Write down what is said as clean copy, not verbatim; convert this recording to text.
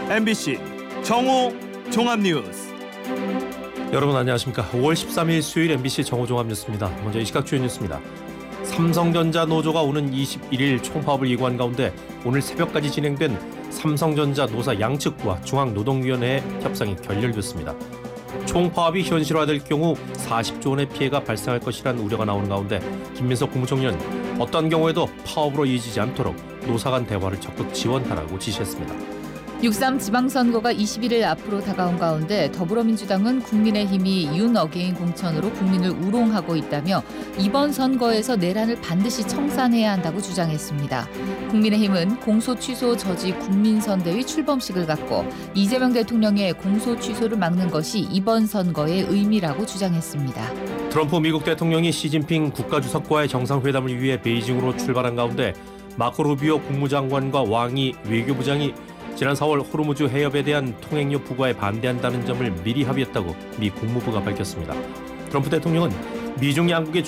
MBC 정오 종합뉴스. 여러분 안녕하십니까. 5월 13일 수요일 MBC 정오 종합뉴스입니다. 먼저 이 시각 주요 뉴스입니다. 삼성전자 노조가 오는 21일 총파업을 예고한 가운데 오늘 새벽까지 진행된 삼성전자 노사 양측과 중앙노동위원회의 협상이 결렬됐습니다. 총파업이 현실화될 경우 40조 원의 피해가 발생할 것이라는 우려가 나오는 가운데 김민석 국무총리는 어떤 경우에도 파업으로 이어지지 않도록 노사 간 대화를 적극 지원하라고 지시했습니다. 6.3 지방선거가 21일 앞으로 다가온 가운데 더불어민주당은 국민의힘이 윤 어게인 공천으로 국민을 우롱하고 있다며 이번 선거에서 내란을 반드시 청산해야 한다고 주장했습니다. 국민의힘은 공소 취소 저지 국민선대위 출범식을 갖고 이재명 대통령의 공소 취소를 막는 것이 이번 선거의 의미라고 주장했습니다. 트럼프 미국 대통령이 시진핑 국가주석과의 정상회담을 위해 베이징으로 출발한 가운데 마코 루비오 국무장관과 왕이 외교부장이 지난 4월 호르무즈 해협에 대한 통행료 부과에 반대한다는 점을 미리 합의했다고 미 국무부가 밝혔습니다. 트럼프 대통령은 미중 양국의